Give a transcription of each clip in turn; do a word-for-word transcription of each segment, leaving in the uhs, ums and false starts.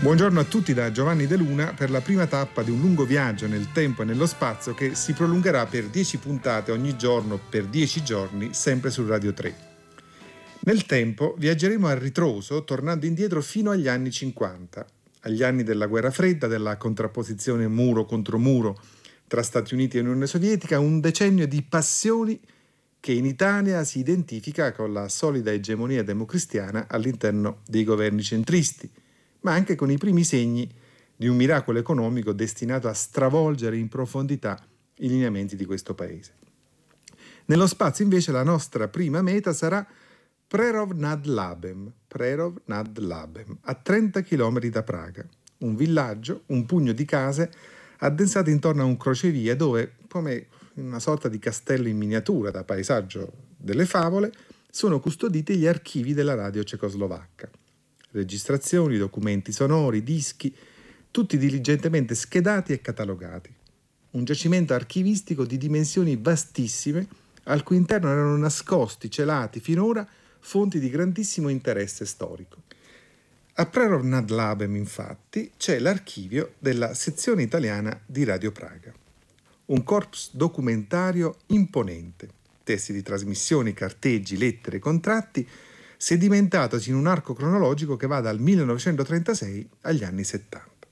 Buongiorno a tutti da Giovanni De Luna per la prima tappa di un lungo viaggio nel tempo e nello spazio che si prolungherà per dieci puntate ogni giorno per dieci giorni, sempre su Radio tre. Nel tempo viaggeremo a ritroso, tornando indietro fino agli anni cinquanta, agli anni della guerra fredda, della contrapposizione muro contro muro tra Stati Uniti e Unione Sovietica, un decennio di passioni che in Italia si identifica con la solida egemonia democristiana all'interno dei governi centristi, ma anche con i primi segni di un miracolo economico destinato a stravolgere in profondità i lineamenti di questo paese. Nello spazio invece la nostra prima meta sarà Prerov nad Labem, Prerov nad Labem, a trenta chilometri da Praga, un villaggio, un pugno di case addensate intorno a un crocevia dove, come una sorta di castello in miniatura da paesaggio delle favole, sono custoditi gli archivi della radio cecoslovacca. Registrazioni, documenti sonori, dischi, tutti diligentemente schedati e catalogati. Un giacimento archivistico di dimensioni vastissime, al cui interno erano nascosti, celati finora, fonti di grandissimo interesse storico. A Prerov nad Labem, infatti, c'è l'archivio della sezione italiana di Radio Praga. Un corpus documentario imponente, testi di trasmissioni, carteggi, lettere, contratti, sedimentatosi in un arco cronologico che va dal millenovecentotrentasei agli anni settanta.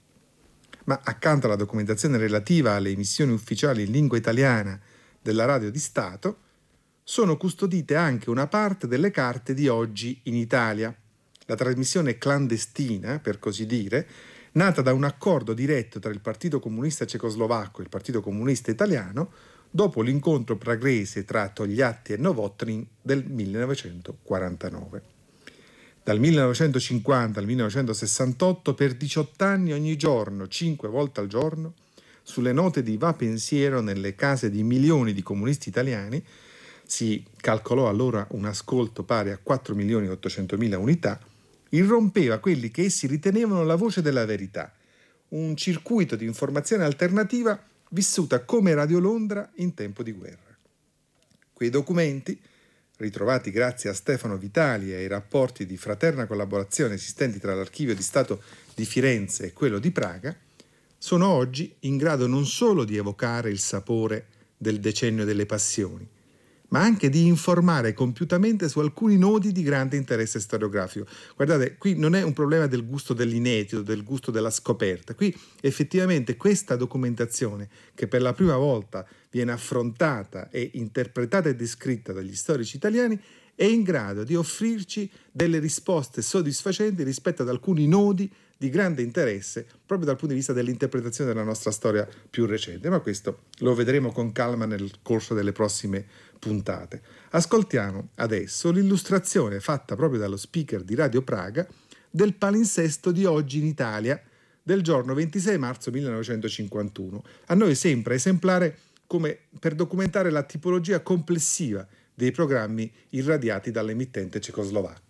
Ma accanto alla documentazione relativa alle emissioni ufficiali in lingua italiana della radio di Stato, sono custodite anche una parte delle carte di Oggi in Italia, la trasmissione clandestina, per così dire, nata da un accordo diretto tra il Partito Comunista Cecoslovacco e il Partito Comunista Italiano dopo l'incontro praghese tra Togliatti e Novotny del millenovecentoquarantanove. Dal millenovecentocinquanta al millenovecentosessantotto, per diciotto anni ogni giorno, cinque volte al giorno, sulle note di Va Pensiero nelle case di milioni di comunisti italiani, si calcolò allora un ascolto pari a quattro milioni e ottocentomila unità, irrompeva quelli che essi ritenevano la voce della verità, un circuito di informazione alternativa vissuta come Radio Londra in tempo di guerra. Quei documenti, ritrovati grazie a Stefano Vitali e ai rapporti di fraterna collaborazione esistenti tra l'Archivio di Stato di Firenze e quello di Praga, sono oggi in grado non solo di evocare il sapore del decennio delle passioni, ma anche di informare compiutamente su alcuni nodi di grande interesse storiografico. Guardate, qui non è un problema del gusto dell'inedito, del gusto della scoperta. Qui effettivamente questa documentazione, che per la prima volta viene affrontata e interpretata e descritta dagli storici italiani, è in grado di offrirci delle risposte soddisfacenti rispetto ad alcuni nodi di grande interesse proprio dal punto di vista dell'interpretazione della nostra storia più recente, ma questo lo vedremo con calma nel corso delle prossime puntate. Ascoltiamo adesso l'illustrazione fatta proprio dallo speaker di Radio Praga del palinsesto di Oggi in Italia del giorno ventisei marzo millenovecentocinquantuno. A noi sembra esemplare come per documentare la tipologia complessiva dei programmi irradiati dall'emittente cecoslovacca.